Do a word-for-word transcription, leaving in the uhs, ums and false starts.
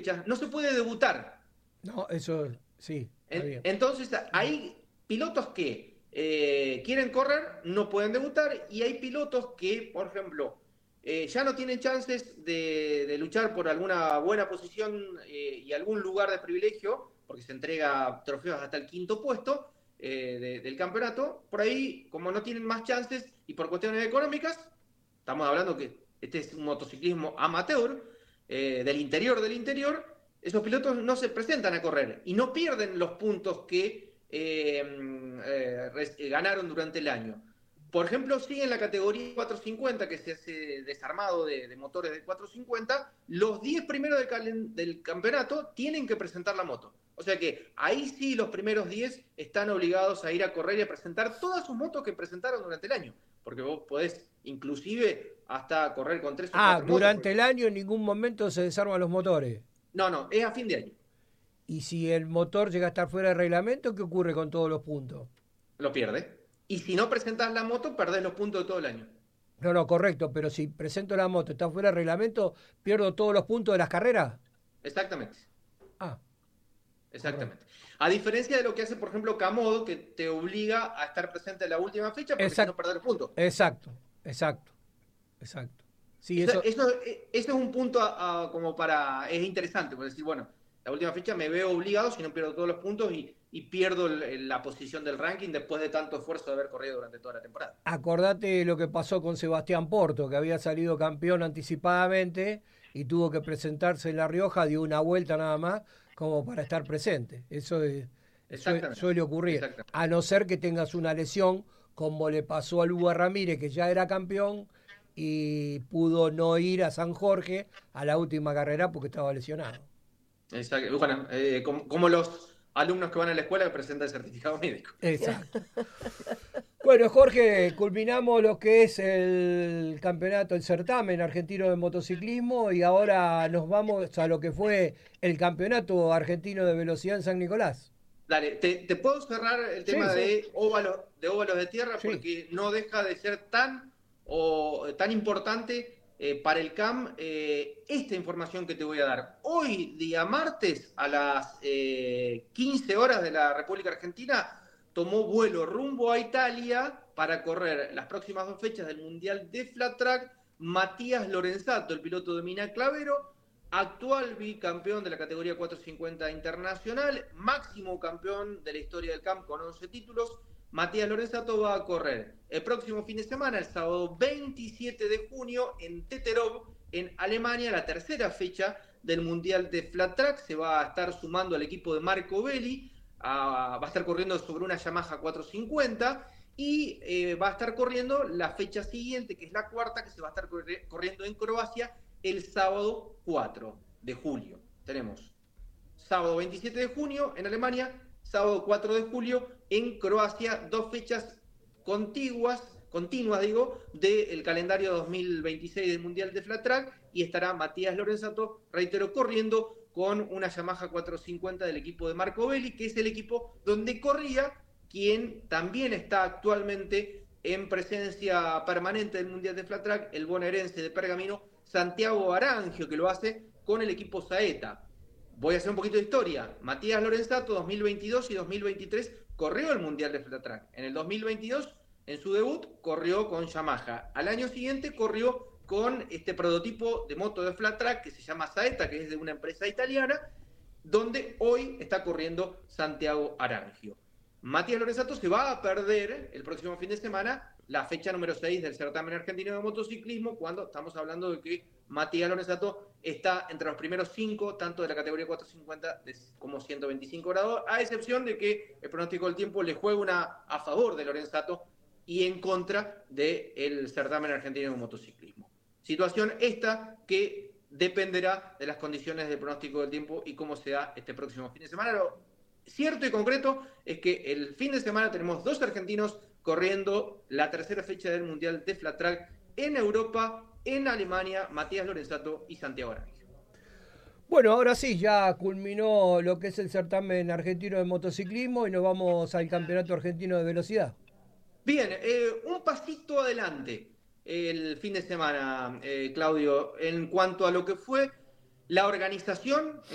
fechas, no se puede debutar. No, eso sí, está En, bien. entonces, hay pilotos que eh, quieren correr, no pueden debutar, y hay pilotos que, por ejemplo, eh, ya no tienen chances de, de luchar por alguna buena posición eh, y algún lugar de privilegio, porque se entrega trofeos hasta el quinto puesto eh, de, del campeonato. Por ahí, como no tienen más chances y por cuestiones económicas, estamos hablando que este es un motociclismo amateur, eh, del interior del interior, esos pilotos no se presentan a correr y no pierden los puntos que eh, eh, ganaron durante el año. Por ejemplo, sí en la categoría cuatrocientos cincuenta, que se hace desarmado de, de motores de cuatrocientos cincuenta, los diez primeros del, del campeonato tienen que presentar la moto. O sea que ahí sí los primeros diez están obligados a ir a correr y a presentar todas sus motos que presentaron durante el año. Porque vos podés inclusive hasta correr con tres o Ah, cuatro motos. durante el año en ningún momento se desarman los motores. No, no, es a fin de año. Y si el motor llega a estar fuera de reglamento, ¿qué ocurre con todos los puntos? Lo pierde. Y si no presentás la moto, perdés los puntos de todo el año. No, no, correcto, pero si presento la moto, está fuera de reglamento, ¿pierdo todos los puntos de las carreras? Exactamente. Ah, correcto. Exactamente. A diferencia de lo que hace, por ejemplo, Camodo, que te obliga a estar presente en la última fecha porque si no Exacto, perdés los puntos. exacto, exacto, exacto. Sí, Eso, eso, eso, eso es un punto a, a, como para... Es interesante, por decir, bueno, la última fecha me veo obligado si no pierdo todos los puntos y, y pierdo el, la posición del ranking después de tanto esfuerzo de haber corrido durante toda la temporada. acordate lo que pasó con Sebastián Porto, que había salido campeón anticipadamente y tuvo que presentarse en La Rioja, dio una vuelta nada más como para estar presente. Eso es, sue- Exactamente. suele ocurrir, Exactamente. a no ser que tengas una lesión como le pasó a Lugo Ramírez, que ya era campeón y pudo no ir a San Jorge a la última carrera porque estaba lesionado. Exacto. Bueno, eh, como, como los alumnos que van a la escuela que presentan el certificado médico. Exacto. Bueno, Jorge, culminamos lo que es el campeonato, el certamen argentino de motociclismo y ahora nos vamos a lo que fue el campeonato argentino de velocidad en San Nicolás. Dale, te, te puedo cerrar el Sí, tema sí, de óvalos de, óvalos de tierra sí. porque no deja de ser tan, o, tan importante eh, para el C A M eh, esta información que te voy a dar. Hoy, día martes, a las eh, quince horas de la República Argentina, tomó vuelo rumbo a Italia para correr las próximas dos fechas del Mundial de Flat Track Matías Lorenzato, el piloto de Mina Clavero, actual bicampeón de la categoría cuatrocientos cincuenta internacional, máximo campeón de la historia del C A M con once títulos. Matías Lorenzato va a correr el próximo fin de semana, el sábado veintisiete de junio, en Teterov, en Alemania, la tercera fecha del Mundial de Flat Track. Se va a estar sumando al equipo de Marco Belli, a, va a estar corriendo sobre una Yamaha cuatrocientos cincuenta y eh, va a estar corriendo la fecha siguiente, que es la cuarta, que se va a estar corriendo en Croacia el sábado cuatro de julio. Tenemos sábado veintisiete de junio en Alemania, sábado cuatro de julio en Croacia, dos fechas contiguas, continuas digo, del calendario dos mil veintiséis del Mundial de Flat Track, y estará Matías Lorenzato, reitero, corriendo con una Yamaha cuatrocientos cincuenta del equipo de Marco Belli, que es el equipo donde corría quien también está actualmente en presencia permanente del Mundial de Flat Track, el bonaerense de Pergamino, Santiago Arangio, que lo hace con el equipo Saeta. Voy a hacer un poquito de historia. Matías Lorenzato, dos mil veintidós y dos mil veintitrés, corrió el Mundial de Flat Track. En el dos mil veintidós, en su debut, corrió con Yamaha. Al año siguiente corrió con este prototipo de moto de Flat Track que se llama Saeta, que es de una empresa italiana, donde hoy está corriendo Santiago Arangio. Matías Lorenzato se va a perder el próximo fin de semana la fecha número seis del certamen argentino de motociclismo, cuando estamos hablando de que Matías Lorenzato está entre los primeros cinco, tanto de la categoría cuatrocientos cincuenta como ciento veinticinco grados, a excepción de que el pronóstico del tiempo le juega una a favor de Lorenzato y en contra del certamen argentino de motociclismo. Situación esta que dependerá de las condiciones del pronóstico del tiempo y cómo se da este próximo fin de semana. Lo cierto y concreto es que el fin de semana tenemos dos argentinos corriendo la tercera fecha del Mundial de Flat Track en Europa, en Alemania, Matías Lorenzato y Santiago Arangio. Bueno, ahora sí, ya culminó lo que es el certamen argentino de motociclismo y nos vamos al campeonato argentino de velocidad. Bien, eh, un pasito adelante el fin de semana, eh, Claudio, en cuanto a lo que fue la organización,